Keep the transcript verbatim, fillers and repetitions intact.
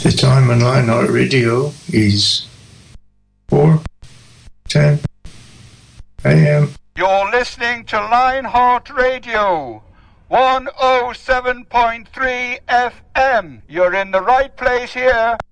The time on Lionheart Radio is four ten a.m. You're listening to Lionheart Radio, one oh seven point three F M. You're in the right place here.